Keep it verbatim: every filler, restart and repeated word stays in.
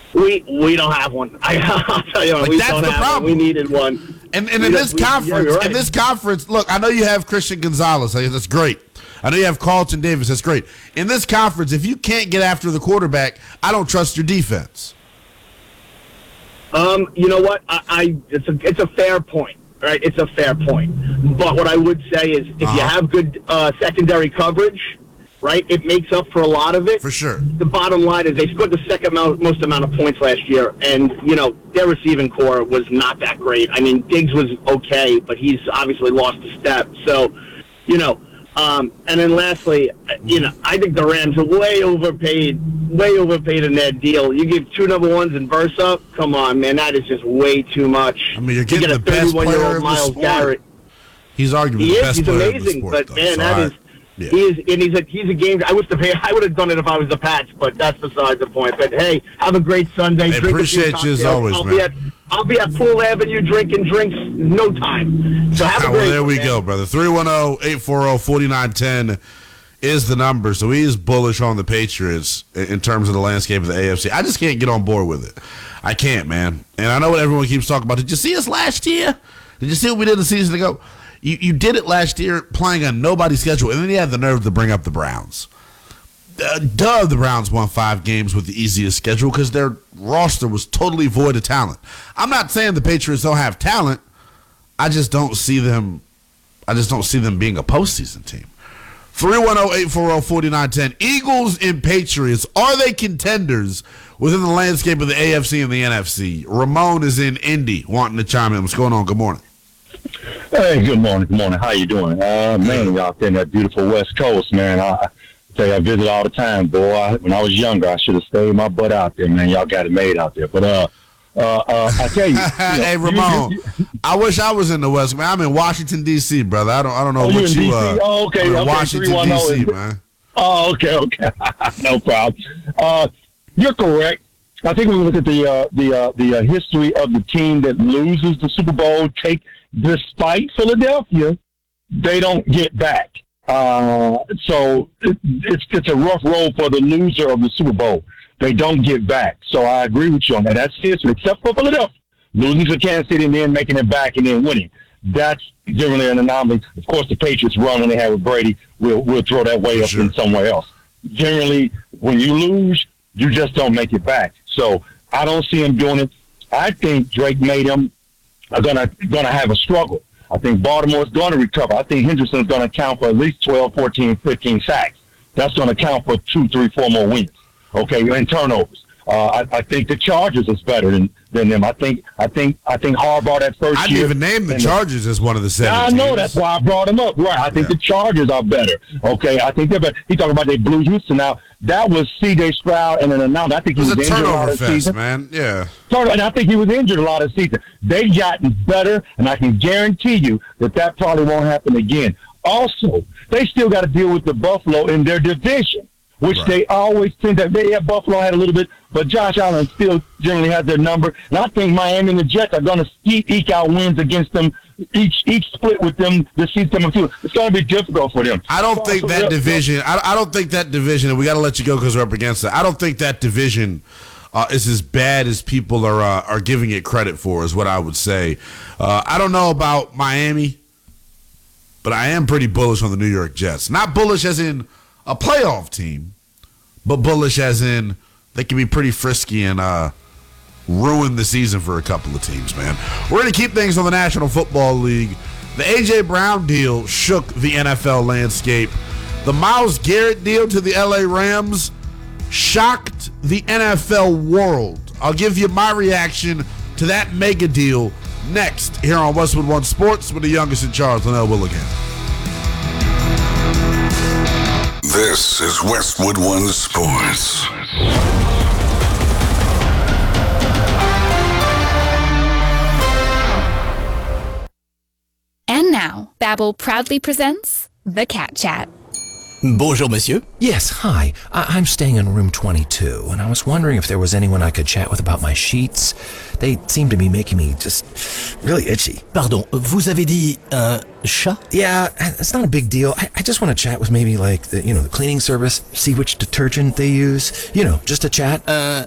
We we don't have one. I, I'll tell you, like, we that's don't the have problem. one. We needed one. And, and we in this we, conference, yeah, right. in this conference, look, I know you have Christian Gonzalez. That's great. I know you have Carlton Davis. That's great. In this conference, if you can't get after the quarterback, I don't trust your defense. Um, you know what? I, I it's a it's a fair point, right? It's a fair point. But what I would say is, if uh-huh. you have good uh, secondary coverage, right, it makes up for a lot of it. For sure. The bottom line is they scored the second amount, most amount of points last year, and you know their receiving core was not that great. I mean, Diggs was okay, but he's obviously lost a step. So, you know. Um, and then lastly, you know, I think the Rams are way overpaid, way overpaid in that deal. You give two number ones and Versa, come on, man, that is just way too much. I mean, you're getting you the get a best player thirty-one-year-old in the Miles sport. Garrett. He's arguably He the is, best he's player amazing, in the sport, but though, man, so that I, is yeah. he is, and he's a he's a game. I wish the I would have done it if I was the Pats, but that's besides the point. But hey, have a great Sunday. I Drink a few appreciate you as cocktails. always, I'll man. Be at, I'll be at Pool Avenue drinking drinks no time. So have a well, great there one, we man. go, brother. three one zero, eight four zero, four nine one zero is the number. So he is bullish on the Patriots in terms of the landscape of the A F C. I just can't get on board with it. I can't, man. And I know what everyone keeps talking about. Did you see us last year? Did you see what we did a season ago? You you did it last year playing on nobody's schedule, and then you had the nerve to bring up the Browns. Uh, duh, the Browns won five games with the easiest schedule because their roster was totally void of talent. I'm not saying the Patriots don't have talent. I just don't see them. I just don't see them being a postseason team. three one zero, eight four zero, four nine one zero. Eagles and Patriots, are they contenders within the landscape of the A F C and the N F C? Ramon is in Indy wanting to chime in. What's going on? Good morning. Hey, good morning. Good morning. How you doing? Uh, man, out there in that beautiful West Coast, man. I tell you, I visit all the time, boy. I, when I was younger, I should have stayed my butt out there, man. Y'all got it made out there. But uh, uh, uh I tell you, you know, hey Ramon, you, you, you, I wish I was in the West. Man, I'm in Washington D C, brother. I don't, I don't know oh, what you. you uh, oh, okay, in okay. Washington D C, man. Oh, okay, okay. No problem. Uh, you're correct. I think when we look at the uh, the uh, the uh, history of the team that loses the Super Bowl, take despite Philadelphia, they don't get back. Uh, so it, it's it's a rough road for the loser of the Super Bowl. They don't get back. So I agree with you on that. That's history, except for Philadelphia. Losing to Kansas City and then making it back and then winning. That's generally an anomaly. Of course, the Patriots run when they have with Brady. We'll, we'll throw that way up sure. in somewhere else. Generally, when you lose, you just don't make it back. So I don't see him doing it. I think Drake made him are gonna gonna have a struggle. I think Baltimore's going to recover. I think Henderson's going to count for at least twelve, fourteen, fifteen sacks. That's going to count for two, three, four more wins. Okay, and turnovers. Uh, I, I think the Chargers is better than, than them. I think I think I think Harbaugh that first I year. didn't even name the Chargers as one of the seven. I know teams. That's why I brought them up. Right. I think yeah. the Chargers are better. Okay. I think they're better. He talking about they blew Houston. Now that was C J Stroud and an announcement. I think he it was, was a injured a lot turnover of the fest, season. man. Yeah. And I think he was injured a lot of the season. They've gotten better, and I can guarantee you that that probably won't happen again. Also, they still got to deal with the Buffalo in their division, which right. they always tend to. They, yeah, Buffalo had a little bit, but Josh Allen still generally has their number. And I think Miami and the Jets are going to eke out wins against them, each each split with them this season. It's going to be difficult for them. I don't think that division. I, I don't think that division. And we got to let you go because we're up against it. I don't think that division uh, is as bad as people are uh, are giving it credit for. Is what I would say. Uh, I don't know about Miami, but I am pretty bullish on the New York Jets. Not bullish as in a playoff team, but bullish as in they can be pretty frisky and uh, ruin the season for a couple of teams, man. We're going to keep things on the National Football League. The A J. Brown deal shook the N F L landscape. The Myles Garrett deal to the L A Rams shocked the N F L world. I'll give you my reaction to that mega deal next here on Westwood One Sports with the youngest in charge, Linnell Willigan. This is Westwood One Sports. And now, Babbel proudly presents The Cat Chat. Bonjour, monsieur. Yes, hi. I- I'm staying in room twenty-two, and I was wondering if there was anyone I could chat with about my sheets. They seem to be making me just really itchy. Pardon, vous avez dit un chat? Yeah, it's not a big deal. I, I just want to chat with maybe like the, you know, the cleaning service, see which detergent they use. You know, just a chat. Un